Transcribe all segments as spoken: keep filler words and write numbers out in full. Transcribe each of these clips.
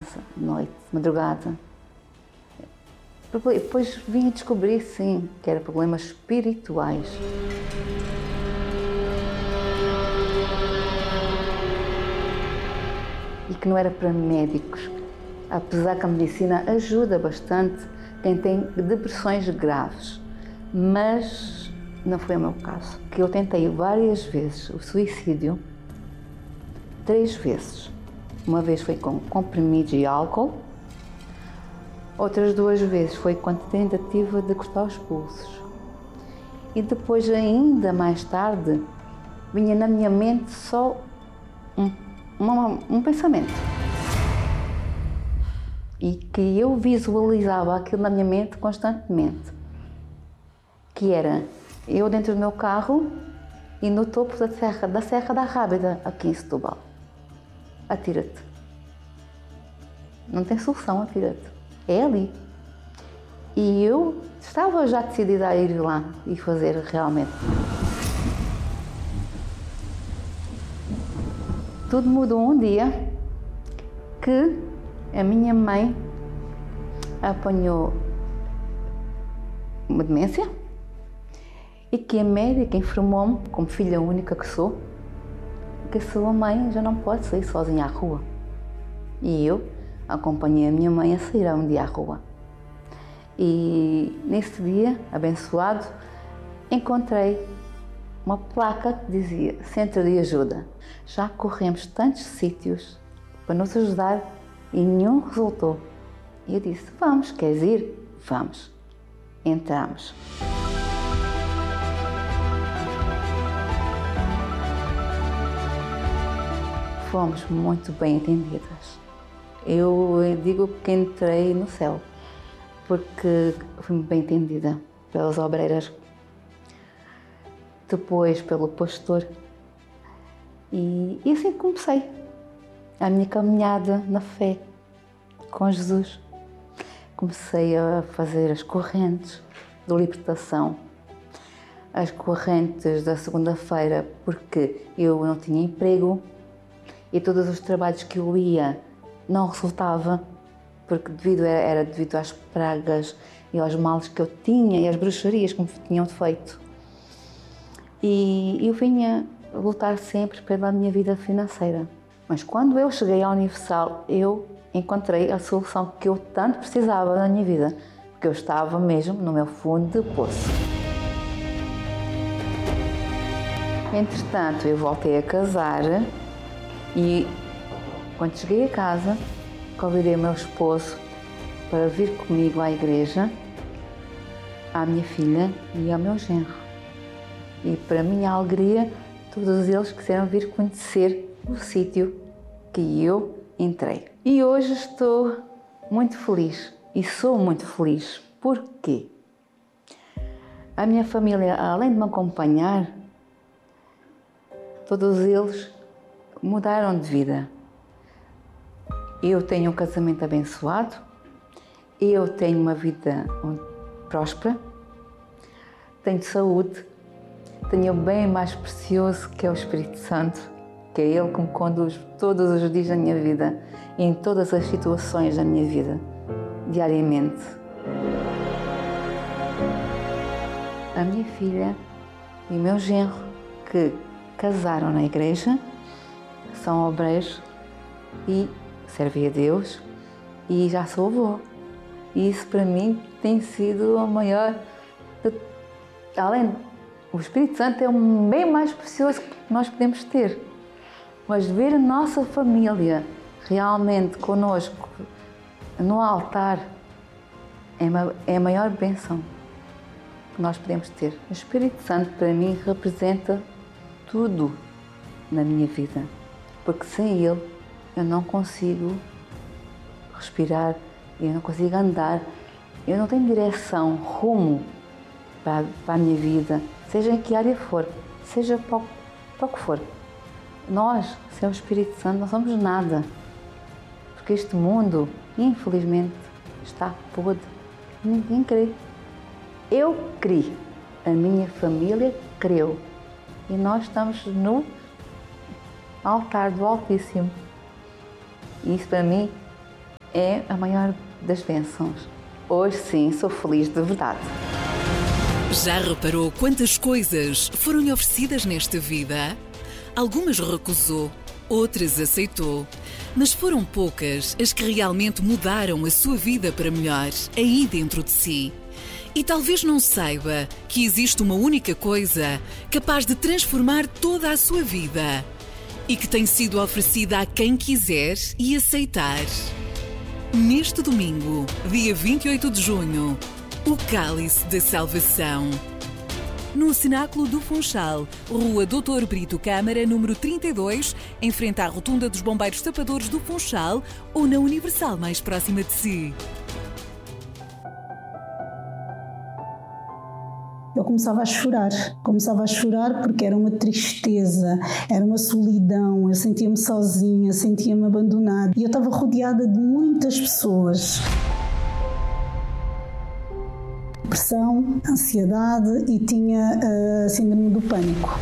criança, de noite, de madrugada. Depois vim a descobrir, sim, que eram problemas espirituais. E que não era para médicos, apesar que a medicina ajuda bastante quem tem depressões graves. Mas não foi o meu caso, que eu tentei várias vezes o suicídio, três vezes. Uma vez foi com comprimidos e álcool, outras duas vezes foi com a tentativa de cortar os pulsos. E depois, ainda mais tarde, vinha na minha mente só um, uma, um pensamento. E que eu visualizava aquilo na minha mente constantemente. Que era eu dentro do meu carro e no topo da Serra da, Serra da Rábida, aqui em Setúbal. Atira-te. Não tem solução, atira-te. É ali. E eu estava já decidida a ir lá e fazer realmente. Tudo mudou um dia que a minha mãe apanhou uma demência e que a médica informou-me, como filha única que sou, que a sua mãe já não pode sair sozinha à rua. E eu acompanhei a minha mãe a sair um dia à rua. E nesse dia, abençoado, encontrei uma placa que dizia Centro de Ajuda. Já corremos tantos sítios para nos ajudar e nenhum resultou. E eu disse, vamos, queres ir? Vamos. Entramos. Fomos muito bem atendidas. Eu digo que entrei no céu, porque fui bem atendida pelas obreiras, depois pelo pastor, e, e assim comecei a minha caminhada na fé com Jesus. Comecei a fazer as correntes de libertação, as correntes da segunda-feira, porque eu não tinha emprego e todos os trabalhos que eu ia não resultava, porque devido, era devido às pragas e aos males que eu tinha e às bruxarias que me tinham feito. E eu vinha lutar sempre pela minha vida financeira. Mas quando eu cheguei à Universal, eu encontrei a solução que eu tanto precisava na minha vida, porque eu estava mesmo no meu fundo de poço. Entretanto, eu voltei a casar e quando cheguei a casa, convidei o meu esposo para vir comigo à igreja, à minha filha e ao meu genro. E para minha alegria, todos eles quiseram vir conhecer o sítio que eu entrei. E hoje estou muito feliz e sou muito feliz. Porquê? A minha família, além de me acompanhar, todos eles mudaram de vida. Eu tenho um casamento abençoado, eu tenho uma vida próspera, tenho saúde, tenho o bem mais precioso que é o Espírito Santo, que é Ele que me conduz todos os dias da minha vida, em todas as situações da minha vida, diariamente. A minha filha e o meu genro, que casaram na igreja, são obreiros e servem a Deus, e já sou avô. E isso para mim tem sido a maior... Além, o Espírito Santo é o bem mais precioso que nós podemos ter. Mas ver a nossa família realmente conosco no altar é a maior bênção que nós podemos ter. O Espírito Santo para mim representa tudo na minha vida, porque sem Ele eu não consigo respirar, eu não consigo andar, eu não tenho direção, rumo para, para a minha vida, seja em que área for, seja para o, para o que for. Nós, sem o Espírito Santo, não somos nada, porque este mundo, infelizmente, está podre, ninguém crê. Eu criei, a minha família creu, e nós estamos no altar do Altíssimo. E isso para mim é a maior das bênçãos. Hoje sim sou feliz de verdade. Já reparou quantas coisas foram-lhe oferecidas nesta vida? Algumas recusou, outras aceitou. Mas foram poucas as que realmente mudaram a sua vida para melhor, aí dentro de si. E talvez não saiba que existe uma única coisa capaz de transformar toda a sua vida e que tem sido oferecida a quem quiser e aceitar. Neste domingo, dia vinte e oito de junho, o Cálice da Salvação. No Cenáculo do Funchal, Rua doutor Brito Câmara, número trinta e dois, em frente à Rotunda dos Bombeiros Tapadores do Funchal, ou na Universal mais próxima de si. Eu começava a chorar, começava a chorar porque era uma tristeza, era uma solidão, eu sentia-me sozinha, sentia-me abandonada e eu estava rodeada de muitas pessoas. Depressão, ansiedade e tinha uh, síndrome do pânico.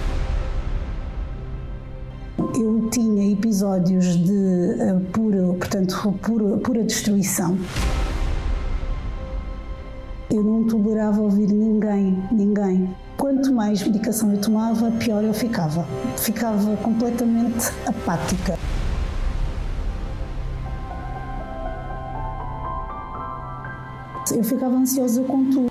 Eu tinha episódios de uh, pura, portanto, pura, pura destruição. Eu não tolerava ouvir ninguém, ninguém. Quanto mais medicação eu tomava, pior eu ficava. Ficava completamente apática. Eu ficava ansiosa com tudo.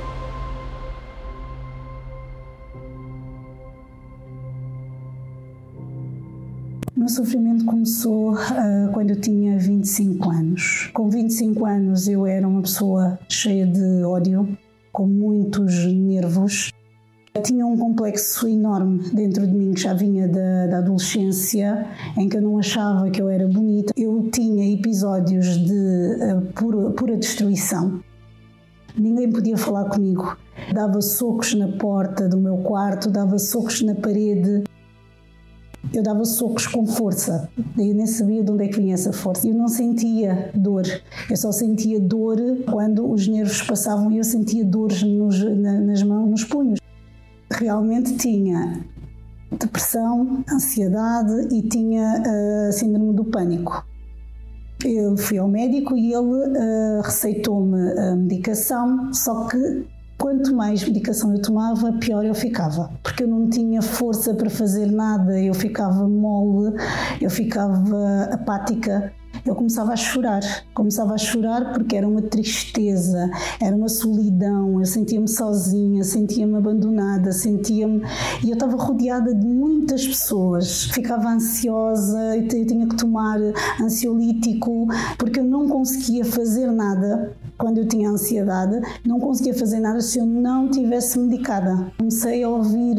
O meu sofrimento começou uh, quando eu tinha vinte e cinco anos. Com vinte e cinco anos eu era uma pessoa cheia de ódio, com muitos nervos. Eu tinha um complexo enorme dentro de mim que já vinha da, da adolescência, em que eu não achava que eu era bonita. Eu tinha episódios de uh, pura, pura destruição. Ninguém podia falar comigo. Dava socos na porta do meu quarto, dava socos na parede. Eu dava socos com força. Eu nem sabia de onde é que vinha essa força. Eu não sentia dor. Eu só sentia dor quando os nervos passavam e eu sentia dores nos, na, nas mãos, nos punhos. Realmente tinha depressão, ansiedade e tinha uh, síndrome do pânico. Eu fui ao médico e ele uh, receitou-me a medicação, só que quanto mais medicação eu tomava, pior eu ficava. Porque eu não tinha força para fazer nada, eu ficava mole, eu ficava apática. Eu começava a chorar, começava a chorar porque era uma tristeza, era uma solidão, eu sentia-me sozinha, sentia-me abandonada, sentia-me... E eu estava rodeada de muitas pessoas, ficava ansiosa, eu tinha que tomar ansiolítico, porque eu não conseguia fazer nada. Quando eu tinha ansiedade, não conseguia fazer nada se eu não tivesse medicada. Comecei a ouvir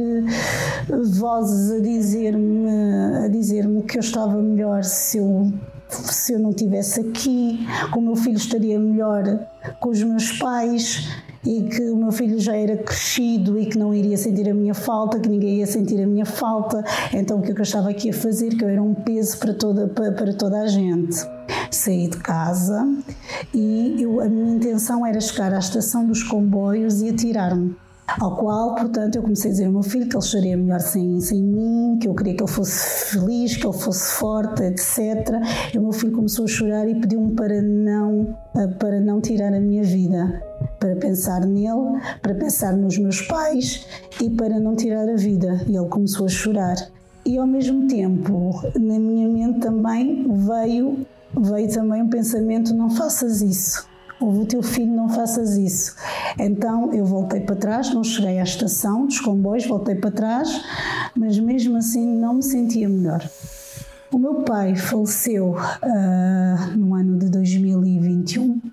vozes a dizer-me, a dizer-me que eu estava melhor se eu... se eu não estivesse aqui, que o meu filho estaria melhor com os meus pais e que o meu filho já era crescido e que não iria sentir a minha falta, que ninguém ia sentir a minha falta. Então o que eu estava aqui a fazer, que eu era um peso para toda, para, para toda a gente. Saí de casa e eu, a minha intenção era chegar à estação dos comboios e atirar-me. Ao qual, portanto, eu comecei a dizer ao meu filho que ele estaria melhor sem, sem mim, que eu queria que ele fosse feliz, que ele fosse forte, etcétera. E o meu filho começou a chorar e pediu-me para não, para não tirar a minha vida, para pensar nele, para pensar nos meus pais e para não tirar a vida. E ele começou a chorar. E, ao mesmo tempo, na minha mente também veio, veio também um pensamento: não faças isso. Ouve o teu filho, não faças isso. Então eu voltei para trás, não cheguei à estação dos comboios, voltei para trás, mas mesmo assim não me sentia melhor. O meu pai faleceu uh, no ano de dois mil e vinte e um,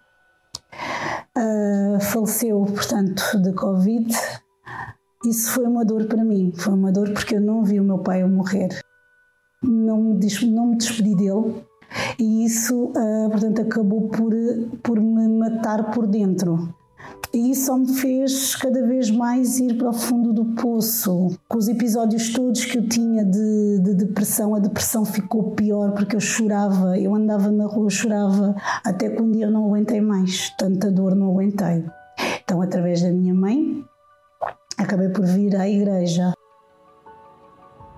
uh, faleceu, portanto, de Covid. Isso foi uma dor para mim, foi uma dor porque eu não vi o meu pai a morrer, não me, des- não me despedi dele. E isso, uh, portanto, acabou por, por me matar por dentro. E isso só me fez cada vez mais ir para o fundo do poço. Com os episódios todos que eu tinha de, de depressão, a depressão ficou pior porque eu chorava, eu andava na rua, eu chorava, até que um dia eu não aguentei mais, tanta dor não aguentei. Então, através da minha mãe, acabei por vir à igreja.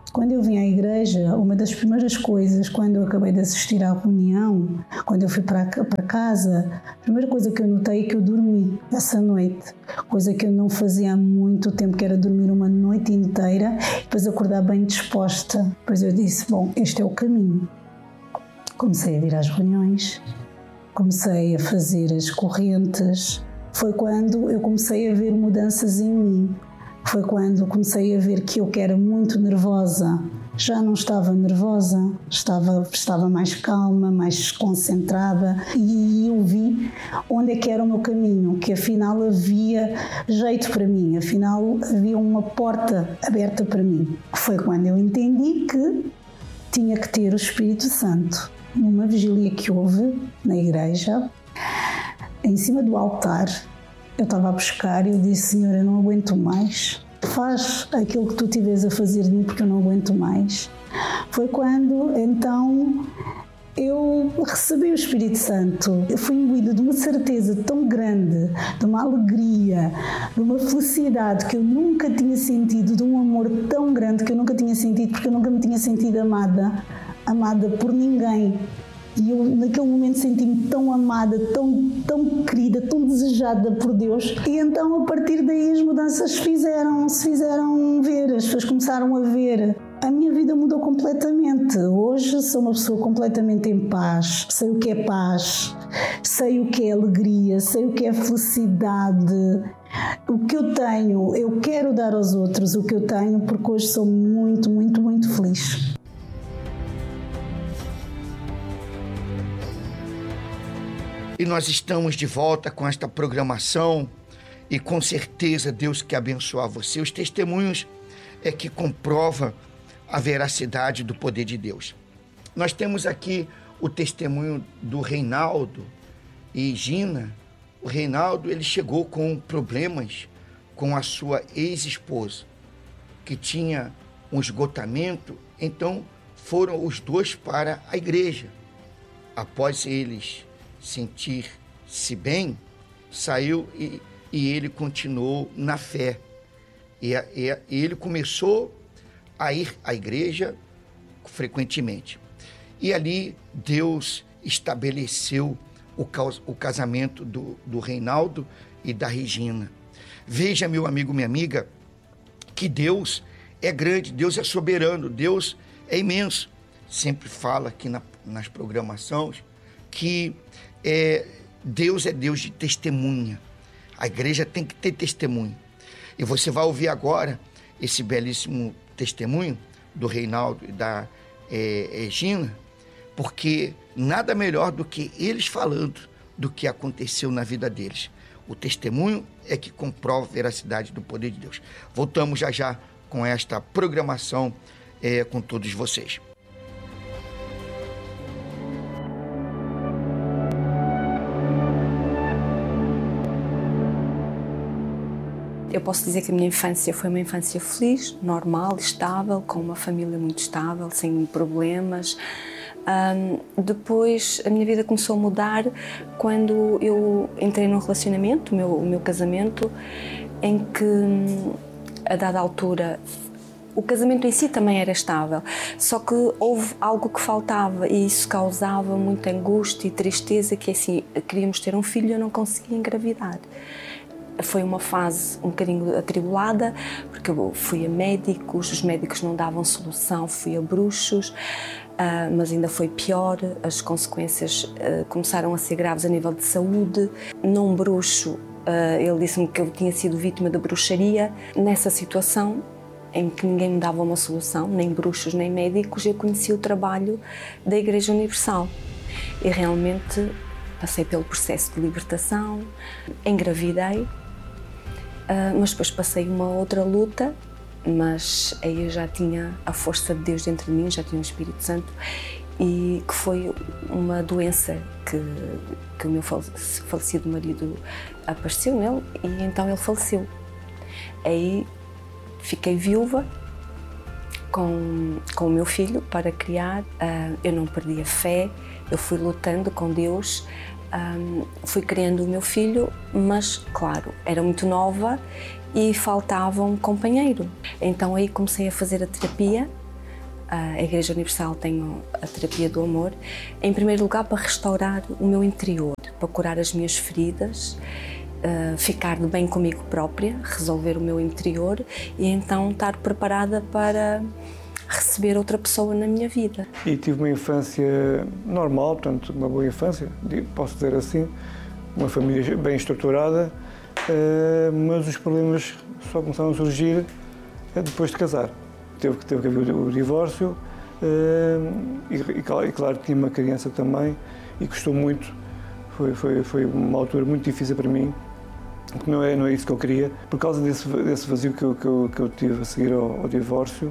Quando eu vim à igreja, uma das primeiras coisas, quando eu acabei de assistir à reunião, quando eu fui para, para casa, a primeira coisa que eu notei é que eu dormi essa noite. Coisa que eu não fazia há muito tempo, que era dormir uma noite inteira e depois acordar bem disposta. Depois eu disse, bom, este é o caminho. Comecei a vir às reuniões, comecei a fazer as correntes. Foi quando eu comecei a ver mudanças em mim. Foi quando comecei a ver que eu que era muito nervosa, já não estava nervosa, estava, estava mais calma, mais concentrada, e eu vi onde é que era o meu caminho, que afinal havia jeito para mim, afinal havia uma porta aberta para mim. Foi quando eu entendi que tinha que ter o Espírito Santo. Numa vigília que houve na igreja, em cima do altar, eu estava a buscar e eu disse, Senhor, eu não aguento mais, faz aquilo que tu estiveres a fazer de mim porque eu não aguento mais. Foi quando, então, eu recebi o Espírito Santo. Eu fui imbuída de uma certeza tão grande, de uma alegria, de uma felicidade que eu nunca tinha sentido, de um amor tão grande que eu nunca tinha sentido, porque eu nunca me tinha sentido amada, amada por ninguém. E eu, naquele momento, senti-me tão amada, tão, tão querida, tão desejada por Deus. E então, a partir daí, as mudanças fizeram, se fizeram ver, as pessoas começaram a ver. A minha vida mudou completamente. Hoje sou uma pessoa completamente em paz. Sei o que é paz, sei o que é alegria, sei o que é felicidade. O que eu tenho, eu quero dar aos outros o que eu tenho, porque hoje sou muito, muito, muito feliz. E nós estamos de volta com esta programação e com certeza Deus quer abençoar você. Os testemunhos é que comprova a veracidade do poder de Deus. Nós temos aqui o testemunho do Reinaldo e Gina. O Reinaldo, ele chegou com problemas com a sua ex-esposa, que tinha um esgotamento, então foram os dois para a igreja. Após eles sentir-se bem, saiu e, e ele continuou na fé. E, e, e ele começou a ir à igreja frequentemente. E ali Deus estabeleceu o, o casamento do, do Reinaldo e da Regina. Veja, meu amigo, minha amiga, que Deus é grande, Deus é soberano, Deus é imenso. Sempre fala aqui na, nas programações que é, Deus é Deus de testemunha. A igreja tem que ter testemunho. E você vai ouvir agora esse belíssimo testemunho do Reinaldo e da é, Regina, porque nada melhor do que eles falando do que aconteceu na vida deles. O testemunho é que comprova a veracidade do poder de Deus. Voltamos já já com esta programação é, com todos vocês. Eu posso dizer que a minha infância foi uma infância feliz, normal, estável, com uma família muito estável, sem problemas. Um, depois a minha vida começou a mudar quando eu entrei num relacionamento, o meu, o meu casamento, em que a dada altura o casamento em si também era estável, só que houve algo que faltava e isso causava muita angústia e tristeza, que assim, queríamos ter um filho e eu não conseguia engravidar. Foi uma fase um bocadinho atribulada, porque eu fui a médicos, os médicos não davam solução, fui a bruxos, uh, mas ainda foi pior, as consequências uh, começaram a ser graves a nível de saúde. Num bruxo, uh, ele disse-me que eu tinha sido vítima de bruxaria. Nessa situação, em que ninguém me dava uma solução, nem bruxos, nem médicos, eu conheci o trabalho da Igreja Universal e realmente passei pelo processo de libertação, engravidei. Uh, mas depois passei uma outra luta, mas aí eu já tinha a força de Deus dentro de mim, já tinha o Espírito Santo, e que foi uma doença que, que o meu falecido marido apareceu nele e então ele faleceu. Aí fiquei viúva com, com o meu filho para criar, uh, eu não perdi a fé, eu fui lutando com Deus. Um, fui criando o meu filho, mas, claro, era muito nova e faltava um companheiro. Então aí comecei a fazer a terapia a Igreja Universal tem a terapia do amor, em primeiro lugar para restaurar o meu interior, para curar as minhas feridas, ficar de bem comigo própria, resolver o meu interior e então estar preparada para receber outra pessoa na minha vida. E tive uma infância normal, portanto, uma boa infância, posso dizer assim, uma família bem estruturada, mas os problemas só começaram a surgir depois de casar. Teve, teve que haver o divórcio e, e claro que tinha uma criança também e custou muito, foi, foi, foi uma altura muito difícil para mim, porque não é, não é isso que eu queria. Por causa desse, desse vazio que eu, que, eu, que eu tive a seguir ao, ao divórcio,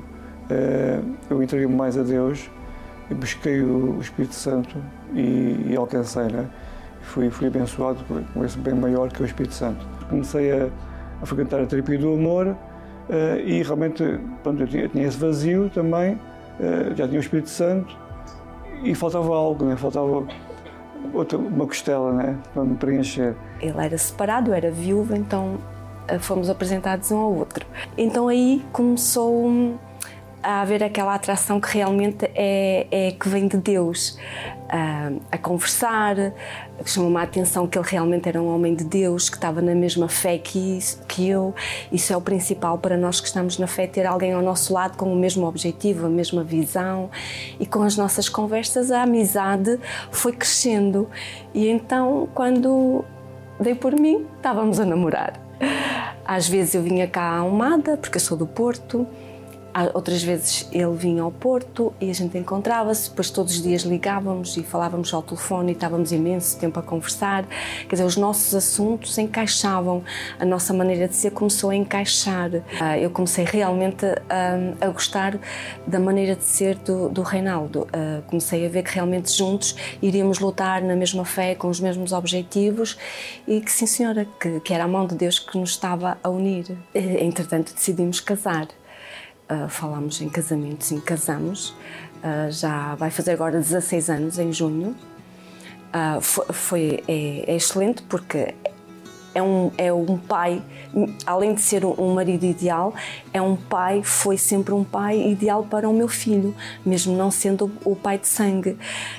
eu entreguei mais a Deus e busquei o Espírito Santo e, e alcancei, né? Fui, fui abençoado com esse bem maior que é o Espírito Santo. Comecei a, a frequentar a terapia do amor uh, e realmente pronto, eu, tinha, eu tinha esse vazio também, uh, já tinha o Espírito Santo e faltava algo, né? Faltava outra, uma costela, né? Para me preencher. Ele era separado, eu era viúva, então fomos apresentados um ao outro. Então aí começou a haver aquela atração que realmente é, é que vem de Deus, a, a conversar, chamou-me a atenção que ele realmente era um homem de Deus, que estava na mesma fé que, isso, que eu. Isso é o principal para nós que estamos na fé, ter alguém ao nosso lado com o mesmo objetivo, a mesma visão, e com as nossas conversas a amizade foi crescendo. E então, quando dei por mim, estávamos a namorar. Às vezes eu vinha cá à Almada, porque eu sou do Porto. Outras vezes ele vinha ao Porto e a gente encontrava-se, depois todos os dias ligávamos e falávamos ao telefone e estávamos imenso tempo a conversar. Quer dizer, os nossos assuntos encaixavam, a nossa maneira de ser começou a encaixar. Eu comecei realmente a, a gostar da maneira de ser do, do Reinaldo. Comecei a ver que realmente juntos iríamos lutar na mesma fé, com os mesmos objetivos e que, sim senhora, que, que era a mão de Deus que nos estava a unir. Entretanto, decidimos casar. Uh, falámos em casamento, sim, casamos, uh, já vai fazer agora dezasseis anos, em junho. Uh, foi, foi é, é excelente porque é um, é um pai, além de ser um marido ideal, é um pai, foi sempre um pai ideal para o meu filho, mesmo não sendo o, o pai de sangue.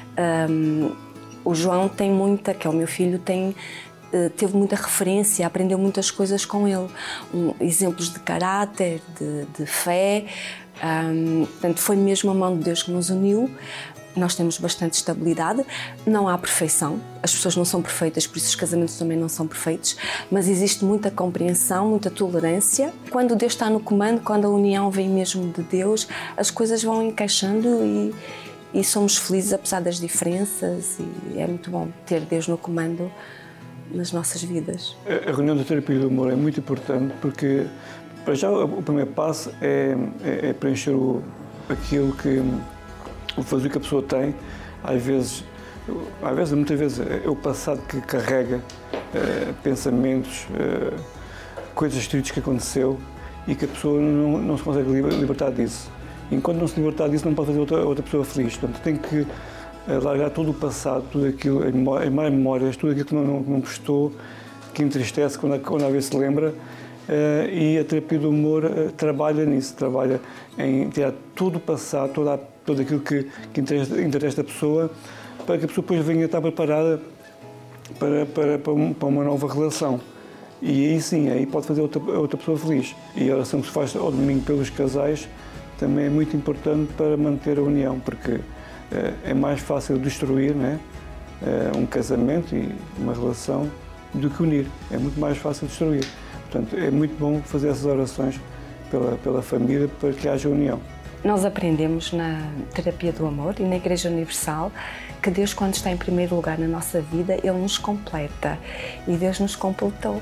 Um, o João tem muita, que é o meu filho, tem teve muita referência, aprendeu muitas coisas com ele, um, exemplos de caráter, de, de fé, um, portanto foi mesmo a mão de Deus que nos uniu. Nós temos bastante estabilidade, não há perfeição, as pessoas não são perfeitas, por isso os casamentos também não são perfeitos, mas existe muita compreensão, muita tolerância. Quando Deus está no comando, quando a união vem mesmo de Deus, as coisas vão encaixando e, e somos felizes apesar das diferenças e é muito bom ter Deus no comando nas nossas vidas. A reunião da terapia do amor é muito importante porque, para já, o primeiro passo é, é, é preencher o, aquilo que, o vazio que a pessoa tem. Às vezes, às vezes, muitas vezes, é o passado que carrega é, pensamentos, é, coisas tristes que aconteceu e que a pessoa não, não se consegue libertar disso. Enquanto não se libertar disso, não pode fazer outra, outra pessoa feliz. Portanto, tem que largar todo o passado, tudo aquilo, as más memórias, tudo aquilo que não, não, não gostou, que entristece quando, quando a vez se lembra. Uh, e a terapia do humor uh, trabalha nisso, trabalha em tirar todo o passado, toda, tudo aquilo que, que interessa, interessa a pessoa, para que a pessoa depois venha estar preparada para, para, para, um, para uma nova relação. E aí sim, aí pode fazer outra, outra pessoa feliz. E a oração que se faz ao domingo pelos casais também é muito importante para manter a união, porque é mais fácil destruir, né, um casamento e uma relação do que unir. É muito mais fácil destruir. Portanto, é muito bom fazer essas orações pela, pela família para que haja união. Nós aprendemos na terapia do amor e na Igreja Universal que Deus, quando está em primeiro lugar na nossa vida, Ele nos completa. E Deus nos completou.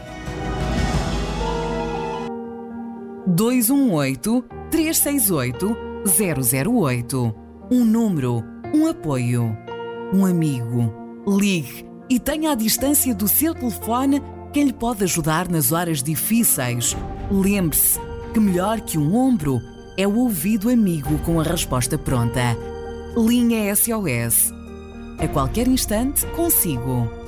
dois um oito, três seis oito, zero zero oito. Um número. Um apoio, um amigo. Ligue e tenha à distância do seu telefone quem lhe pode ajudar nas horas difíceis. Lembre-se que melhor que um ombro é o ouvido amigo com a resposta pronta. Linha S O S. A qualquer instante, consigo.